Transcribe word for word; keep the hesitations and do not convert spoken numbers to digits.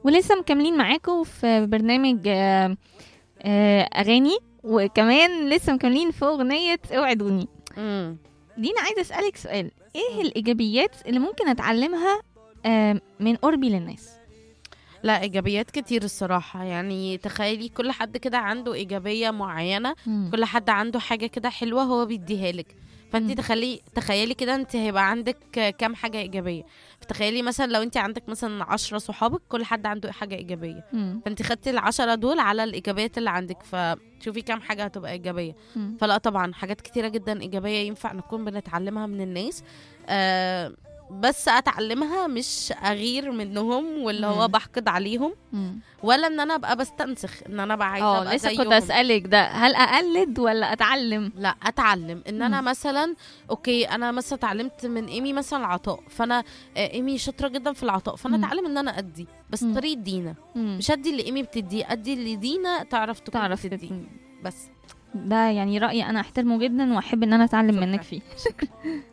ولسه مكملين معاكم في برنامج آه، آه، اغاني، وكمان لسه مكملين في اغنيه اوعدوني. امم دينا عايزه اسالك سؤال، ايه الايجابيات اللي ممكن اتعلمها آه، من قربي للناس؟ لا، ايجابيات كتير الصراحه. يعني تخيلي كل حد كده عنده ايجابيه معينه، مم. كل حد عنده حاجه كده حلوه هو بيديها لك. فانت مم. تخلي تخيلي كده انت هيبقى عندك كام حاجه ايجابيه. فتخيلي مثلا لو انت عندك مثلا عشرة صحابك كل حد عنده حاجه ايجابيه، مم. فانت خدتي العشرة دول على الايجابيات اللي عندك، فشوفي كام حاجه هتبقى ايجابيه. مم. فلا طبعا حاجات كتيره جدا ايجابيه ينفع نكون بنتعلمها من الناس. آه بس اتعلمها مش اغير منهم واللي هو مم. بحقد عليهم، مم. ولا ان انا ابقى بستنسخ ان انا ابقى عايزه اه ابقى لسه كنت زيهم. اسالك ده، هل اقلد ولا اتعلم؟ لا، اتعلم ان انا مم. مثلا اوكي، انا مثلا اتعلمت من ايمي مثلا العطاء، فانا آه، ايمي شاطره جدا في العطاء، فانا مم. اتعلم ان انا ادي بس مم. طريقه دينا. مم. مش ادي اللي ايمي بتديه، ادي اللي دينا تعرف تكون تعرف بتديه تت- بس. ده يعني رأيي أنا أحترمه جدا وأحب إن أنا أتعلم منك شكرا. فيه. شكرا.